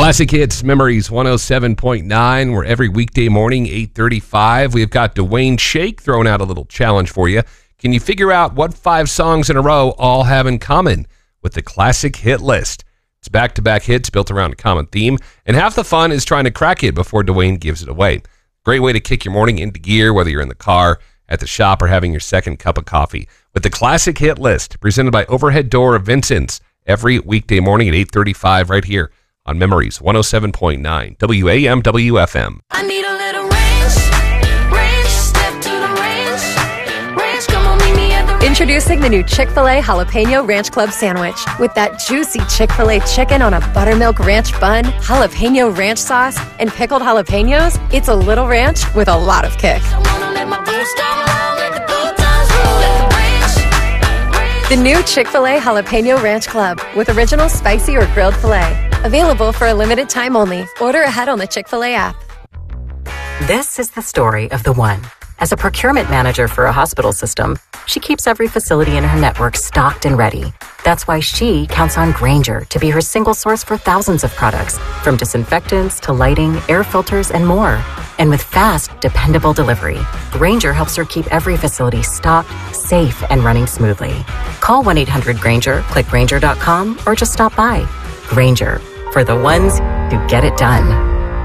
Classic Hits Memories 107.9, where every weekday morning, 8:35, we've got Dwayne Shake throwing out a little challenge for you. Can you figure out what 5 songs in a row all have in common with the classic hit list? It's back-to-back hits built around a common theme, and half the fun is trying to crack it before Dwayne gives it away. Great way to kick your morning into gear, whether you're in the car, at the shop, or having your second cup of coffee. With the classic hit list, presented by Overhead Door of Vincent's, every weekday morning at 8:35 right here on Memories 107.9 WAM WFM. I need a little range, step to the range, come on, meet me at the range. Introducing the new Chick-fil-A Jalapeno Ranch Club Sandwich. With that juicy Chick-fil-A chicken on a buttermilk ranch bun, jalapeno ranch sauce, and pickled jalapenos, it's a little ranch with a lot of kick. I wanna let my boots down low, let the good times roll at the range. The new Chick-fil-A Jalapeno Ranch Club with original spicy or grilled filet. Available for a limited time only. Order ahead on the Chick-fil-A app. This is the story of the one. As a procurement manager for a hospital system, she keeps every facility in her network stocked and ready. That's why she counts on Grainger to be her single source for thousands of products, from disinfectants to lighting, air filters, and more. And with fast, dependable delivery, Grainger helps her keep every facility stocked, safe, and running smoothly. Call 1-800-GRAINGER, click Grainger.com, or just stop by. Grainger, for the ones who get it done.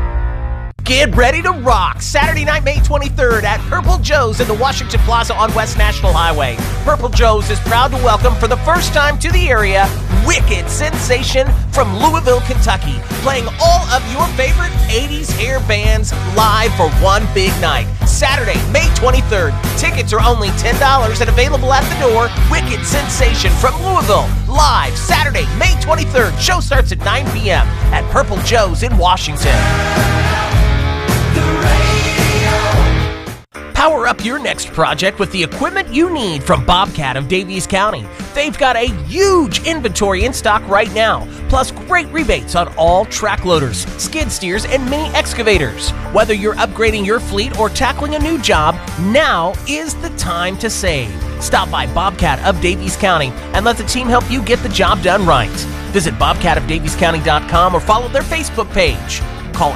Get ready to rock Saturday night, May 23rd at Purple Joe's in the Washington Plaza on West National Highway. Purple Joe's is proud to welcome for the first time to the area Wicked Sensation from Louisville, Kentucky, playing all of your favorite 80s hair bands live for one big night. Saturday, May 23rd. Tickets are only $10 and available at the door. Wicked Sensation from Louisville, live Saturday, May 23rd. Show starts at 9 p.m. at Purple Joe's in Washington. Power up your next project with the equipment you need from Bobcat of Daviess County. They've got a huge inventory in stock right now, plus great rebates on all track loaders, skid steers, and mini excavators. Whether you're upgrading your fleet or tackling a new job, now is the time to save. Stop by Bobcat of Daviess County and let the team help you get the job done right. Visit bobcatofdaviesscounty.com or follow their Facebook page. Call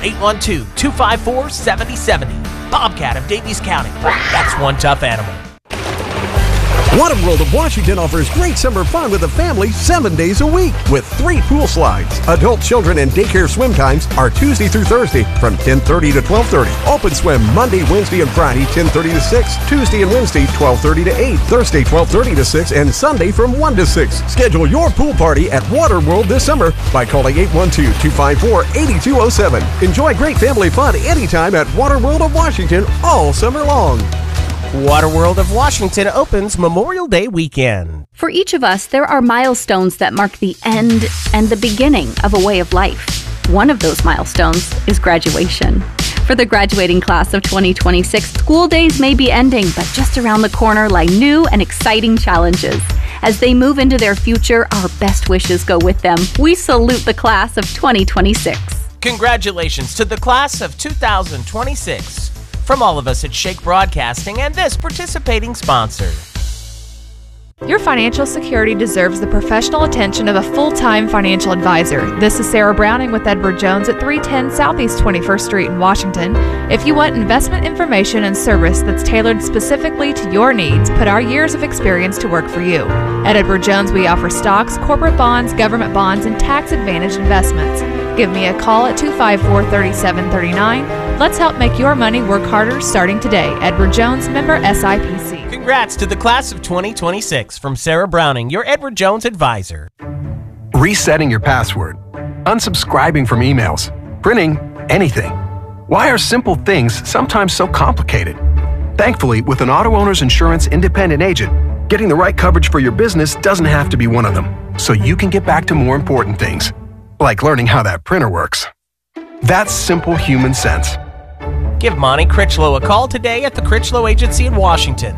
812-254-7070. Bobcat of Daviess County. That's one tough animal. Waterworld of Washington offers great summer fun with the family 7 days a week with 3 pool slides. Adult, children, and daycare swim times are Tuesday through Thursday from 10:30 to 12:30. Open swim Monday, Wednesday, and Friday 10:30 to 6. Tuesday and Wednesday 12:30 to 8. Thursday 12:30 to 6. And Sunday from 1 to 6. Schedule your pool party at Waterworld this summer by calling 812-254-8207. Enjoy great family fun anytime at Waterworld of Washington all summer long. Waterworld of Washington opens Memorial Day weekend. For each of us, there are milestones that mark the end and the beginning of a way of life. One of those milestones is graduation. For the graduating class of 2026, school days may be ending, but just around the corner lie new and exciting challenges. As they move into their future, our best wishes go with them. We salute the class of 2026. Congratulations to the class of 2026. From all of us at Shake Broadcasting and this participating sponsor. Your financial security deserves the professional attention of a full-time financial advisor. This is Sarah Browning with Edward Jones at 310 Southeast 21st Street in Washington. If you want investment information and service that's tailored specifically to your needs, put our years of experience to work for you. At Edward Jones, we offer stocks, corporate bonds, government bonds, and tax-advantaged investments. Give me a call at 254-3739. Let's help make your money work harder starting today. Edward Jones, member SIPC. Congrats to the class of 2026 from Sarah Browning, your Edward Jones advisor. Resetting your password, unsubscribing from emails, printing anything. Why are simple things sometimes so complicated? Thankfully, with an Auto Owners Insurance independent agent, getting the right coverage for your business doesn't have to be one of them, so you can get back to more important things, like learning how that printer works. That's simple human sense. Give Monty Critchlow a call today at the Critchlow Agency in Washington,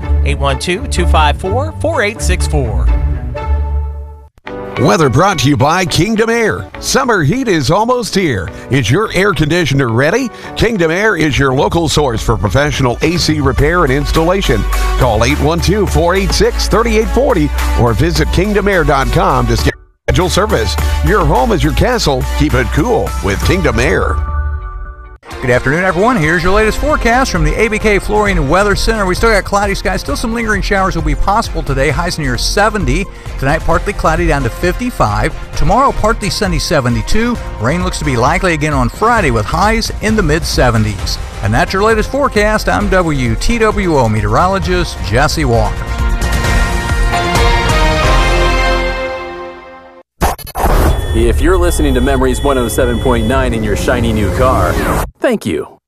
812-254-4864. Weather brought to you by Kingdom Air. Summer heat is almost here. Is your air conditioner ready? Kingdom Air is your local source for professional AC repair and installation. Call 812-486-3840 or visit kingdomair.com to schedule Service. Your home is your castle. Keep it cool with Kingdom Air. Good afternoon, everyone. Here's your latest forecast from the ABK Flooring and Weather Center. We still got cloudy skies. Still some lingering showers will be possible today. Highs near 70. Tonight, partly cloudy down to 55. Tomorrow, partly sunny 72. Rain looks to be likely again on Friday with highs in the mid-70s. And that's your latest forecast. I'm WTWO meteorologist Jesse Walker. If you're listening to Memories 107.9 in your shiny new car, thank you.